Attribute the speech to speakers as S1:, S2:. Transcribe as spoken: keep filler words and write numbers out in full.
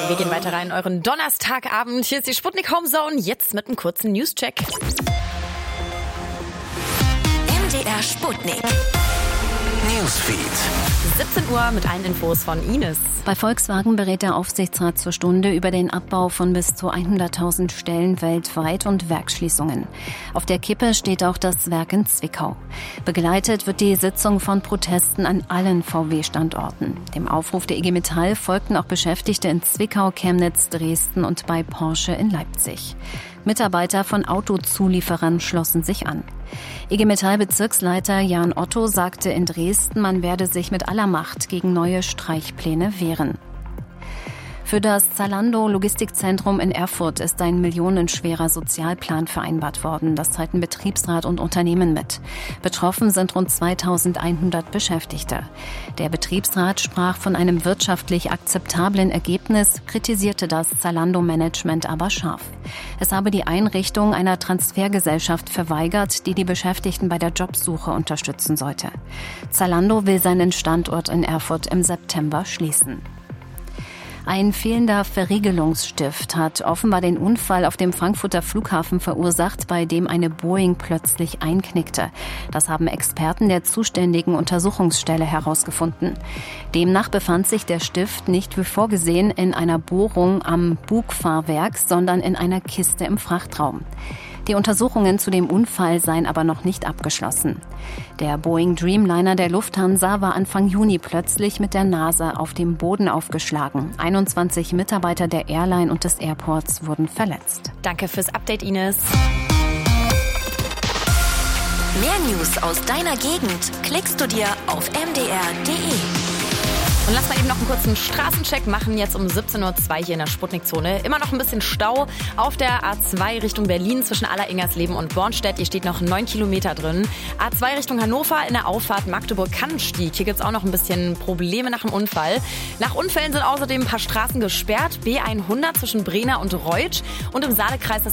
S1: Wir gehen weiter rein in euren Donnerstagabend. Hier ist die Sputnik Home Zone, jetzt mit einem kurzen Newscheck.
S2: M D R Sputnik Newsfeed.
S1: siebzehn Uhr mit allen Infos von Ines.
S3: Bei Volkswagen berät der Aufsichtsrat zur Stunde über den Abbau von bis zu hunderttausend Stellen weltweit und Werksschließungen. Auf der Kippe steht auch das Werk in Zwickau. Begleitet wird die Sitzung von Protesten an allen V W-Standorten. Dem Aufruf der I G Metall folgten auch Beschäftigte in Zwickau, Chemnitz, Dresden und bei Porsche in Leipzig. Mitarbeiter von Autozulieferern schlossen sich an. I G Metall-Bezirksleiter Jan Otto sagte in Dresden, man werde sich mit aller Macht gegen neue Streichpläne wehren. Für das Zalando-Logistikzentrum in Erfurt ist ein millionenschwerer Sozialplan vereinbart worden. Das teilten Betriebsrat und Unternehmen mit. Betroffen sind rund zweitausendeinhundert Beschäftigte. Der Betriebsrat sprach von einem wirtschaftlich akzeptablen Ergebnis, kritisierte das Zalando-Management aber scharf. Es habe die Einrichtung einer Transfergesellschaft verweigert, die die Beschäftigten bei der Jobsuche unterstützen sollte. Zalando will seinen Standort in Erfurt im September schließen. Ein fehlender Verriegelungsstift hat offenbar den Unfall auf dem Frankfurter Flughafen verursacht, bei dem eine Boeing plötzlich einknickte. Das haben Experten der zuständigen Untersuchungsstelle herausgefunden. Demnach befand sich der Stift nicht wie vorgesehen in einer Bohrung am Bugfahrwerk, sondern in einer Kiste im Frachtraum. Die Untersuchungen zu dem Unfall seien aber noch nicht abgeschlossen. Der Boeing Dreamliner der Lufthansa war Anfang Juni plötzlich mit der Nase auf dem Boden aufgeschlagen. einundzwanzig Mitarbeiter der Airline und des Airports wurden verletzt.
S1: Danke fürs Update, Ines.
S2: Mehr News aus deiner Gegend klickst du dir auf m d r punkt d e.
S1: Und lass mal eben noch einen kurzen Straßencheck machen, jetzt um siebzehn Uhr zwei hier in der Sputnik-Zone. Immer noch ein bisschen Stau auf der A zwei Richtung Berlin zwischen Alleringers-Leben und Bornstedt. Hier steht noch neun Kilometer drin. A zwei Richtung Hannover in der Auffahrt Magdeburg-Kannenstieg. Hier gibt's auch noch ein bisschen Probleme nach dem Unfall. Nach Unfällen sind außerdem ein paar Straßen gesperrt. B hundert zwischen Brena und Reutsch und im Saalekreis das